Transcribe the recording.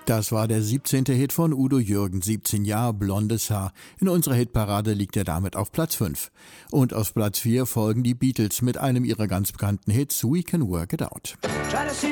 Das war der 17. Hit von Udo Jürgens, 17 Jahre, blondes Haar. In unserer Hitparade liegt er damit auf Platz 5. Und auf Platz 4 folgen die Beatles mit einem ihrer ganz bekannten Hits, We Can Work It Out.